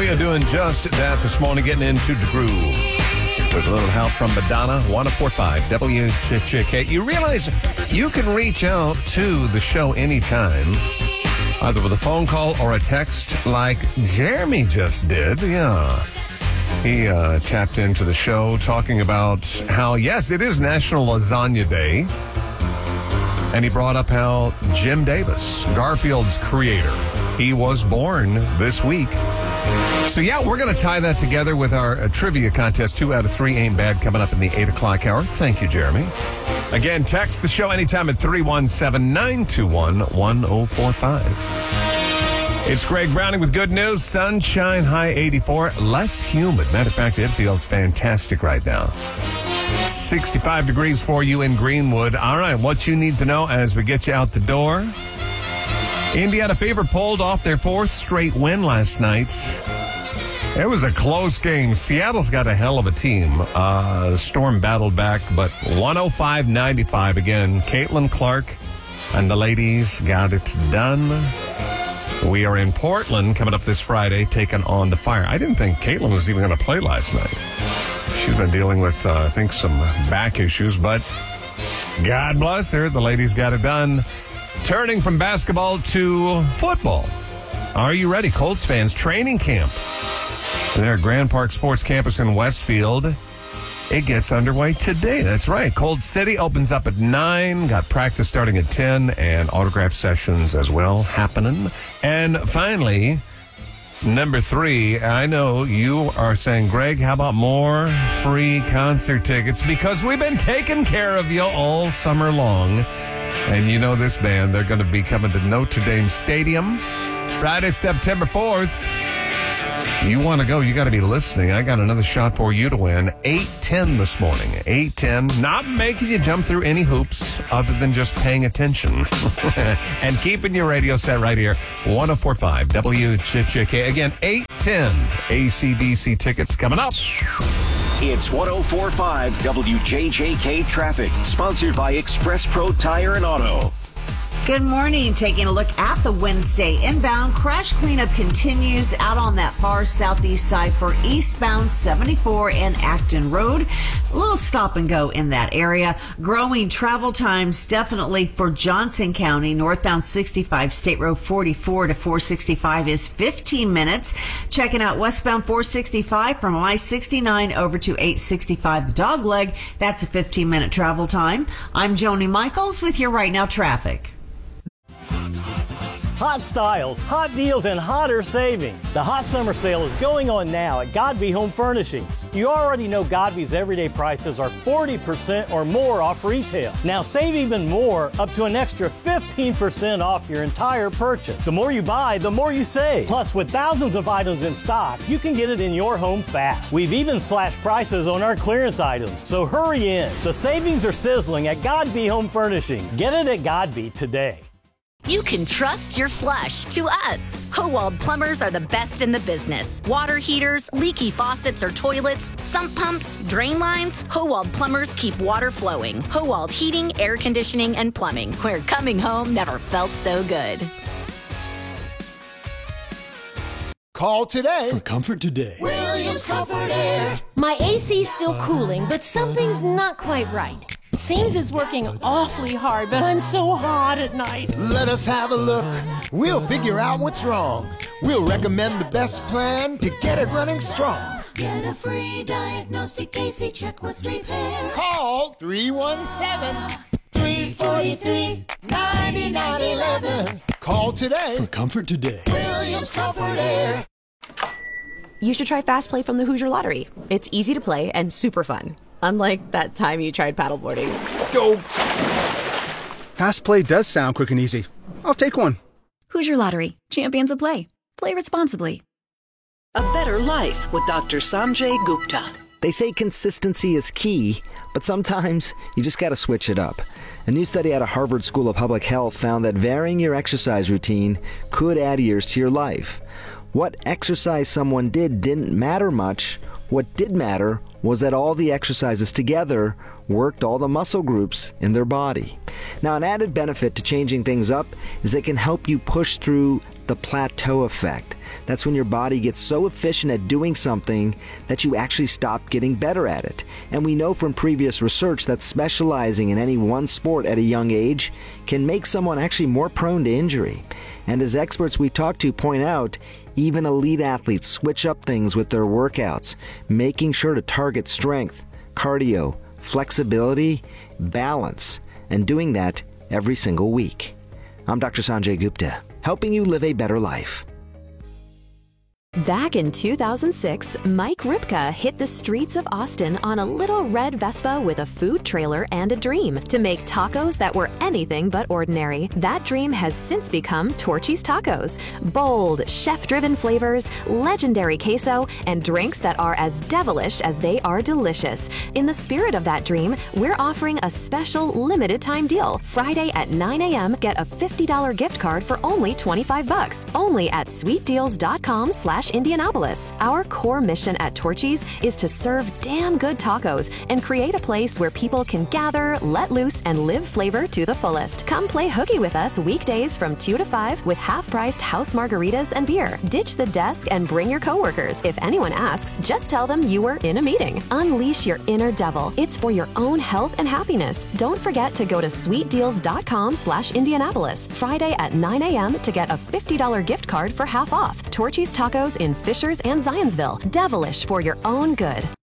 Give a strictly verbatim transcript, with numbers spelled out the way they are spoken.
are doing just that this morning, getting into the groove with a little help from Madonna. one oh four point five W J K. You realize you can reach out to the show anytime, either with a phone call or a text like Jeremy just did. Yeah. He uh, tapped into the show talking about how, yes, it is National Lasagna Day. And he brought up how Jim Davis, Garfield's creator, he was born this week. So, yeah, we're going to tie that together with our uh, trivia contest. Two out of three ain't bad coming up in the eight o'clock hour. Thank you, Jeremy. Again, text the show anytime at three one seven, nine two one, one oh four five. It's Greg Browning with good news. Sunshine, high eighty-four, less humid. Matter of fact, it feels fantastic right now. sixty-five degrees for you in Greenwood. All right, what you need to know as we get you out the door. Indiana Fever pulled off their fourth straight win last night. It was a close game. Seattle's got a hell of a team. Uh, Storm battled back, but one oh five ninety-five again. Caitlin Clark and the ladies got it done. We are in Portland coming up this Friday, taking on the Fire. I didn't think Caitlin was even going to play last night. She's been dealing with, uh, I think, some back issues, but God bless her. The ladies got it done. Turning from basketball to football. Are you ready, Colts fans? Training camp. Their Grand Park Sports Campus in Westfield. It gets underway today. That's right. Cold City opens up at nine. Got practice starting at ten and autograph sessions as well happening. And finally, number three, I know you are saying, Greg, how about more free concert tickets? Because we've been taking care of you all summer long. And you know this band, they're going to be coming to Notre Dame Stadium Friday, September fourth. You want to go, you got to be listening. I got another shot for you to win. eight ten this morning. eight ten. Not making you jump through any hoops other than just paying attention. And keeping your radio set right here. one oh four point five W J K. Again, eight ten. A C D C tickets coming up. It's one oh four point five W J J K Traffic, sponsored by Express Pro Tire and Auto. Good morning. Taking a look at the Wednesday inbound. Crash cleanup continues out on that far southeast side for eastbound seventy-four and Acton Road. A little stop and go in that area. Growing travel times definitely for Johnson County. Northbound sixty-five, State Road forty-four to four sixty-five is fifteen minutes. Checking out westbound four sixty-five from I sixty-nine over to eight sixty-five, the dog leg. That's a fifteen minute travel time. I'm Joni Michaels with your Right Now Traffic. Hot styles, hot deals, and hotter savings. The hot summer sale is going on now at Godby Home Furnishings. You already know Godby's everyday prices are forty percent or more off retail. Now save even more, up to an extra fifteen percent off your entire purchase. The more you buy, the more you save. Plus, with thousands of items in stock, you can get it in your home fast. We've even slashed prices on our clearance items, so hurry in. The savings are sizzling at Godby Home Furnishings. Get it at Godby today. You can trust your flush to us. Howald Plumbers are the best in the business. Water heaters, leaky faucets or toilets, sump pumps, drain lines. Howald Plumbers keep water flowing. Howald Heating, Air Conditioning, and Plumbing, where coming home never felt so good. Call today for comfort today. Williams Comfort Air. My A C's still cooling, but something's not quite right. Seems it's working awfully hard, but I'm so hot at night. Let us have a look. We'll figure out what's wrong. We'll recommend the best plan to get it running strong. Get a free diagnostic A C check with repair. Call three one seven, three four three, nine nine one one. Call today for comfort today. Williams Comfort Air. You should try Fast Play from the Hoosier Lottery. It's easy to play and super fun. Unlike that time you tried paddleboarding. Go! Fast Play does sound quick and easy. I'll take one. Hoosier Lottery. Champions of play. Play responsibly. A better life with Doctor Sanjay Gupta. They say consistency is key, but sometimes you just gotta switch it up. A new study out of Harvard School of Public Health found that varying your exercise routine could add years to your life. What exercise someone did didn't matter much What did matter was that all the exercises together worked all the muscle groups in their body. Now, an added benefit to changing things up is it can help you push through the plateau effect. That's when your body gets so efficient at doing something that you actually stop getting better at it. And we know from previous research that specializing in any one sport at a young age can make someone actually more prone to injury. And as experts we talk to point out, even elite athletes switch up things with their workouts, making sure to target strength, cardio, flexibility, balance, and doing that every single week. I'm Doctor Sanjay Gupta, helping you live a better life. Back in two thousand six, Mike Ripka hit the streets of Austin on a little red Vespa with a food trailer and a dream to make tacos that were anything but ordinary. That dream has since become Torchy's Tacos. Bold, chef-driven flavors, legendary queso, and drinks that are as devilish as they are delicious. In the spirit of that dream, we're offering a special limited-time deal. Friday at nine a.m., get a fifty dollars gift card for only twenty-five bucks. Only at sweetdeals.com slash Indianapolis. Our core mission at Torchy's is to serve damn good tacos and create a place where people can gather, let loose, and live flavor to the fullest. Come play hooky with us weekdays from two to five with half-priced house margaritas and beer. Ditch the desk and bring your coworkers. If anyone asks, just tell them you were in a meeting. Unleash your inner devil. It's for your own health and happiness. Don't forget to go to sweetdeals.com slash Indianapolis Friday at nine a.m. to get a fifty dollars gift card for half off. Torchy's Tacos in Fishers and Zionsville. Devilish for your own good.